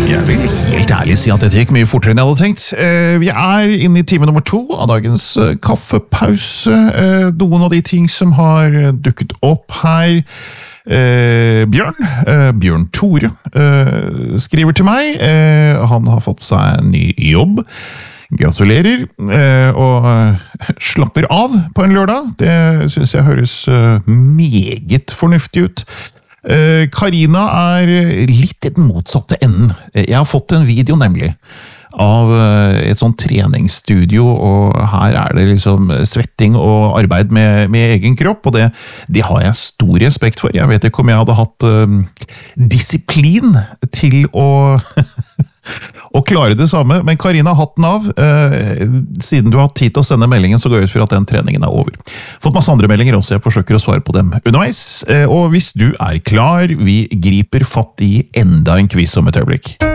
Jeg vil helt ærlig si at dette gikk mye fortere enn jeg hadde tenkt. Vi inne i time nummer 2 av dagens kaffepause. Noen av de ting som har dukket opp her. Bjørn Tore skriver til meg. Han har fått seg en ny jobb. Gratulerer, og slapper av på en lørdag. Det synes jeg høres meget fornuftig ut. Karina litt i den motsatte enden. Jeg har fått en video nemlig av et sånt treningsstudio, og her det liksom svetting og arbeid med egen kropp, og det har jeg stor respekt for. Jeg vet ikke om jeg hadde hatt disiplin til å klare det samme, men Karina, hatten av. Siden du har hatt tid til å sende meldingen, så går jeg ut for at den treningen over. Fått masse andre meldinger også, jeg forsøker å svare på dem underveis. Og hvis du klar, vi griper fatt i enda en quiz om et øyeblikk.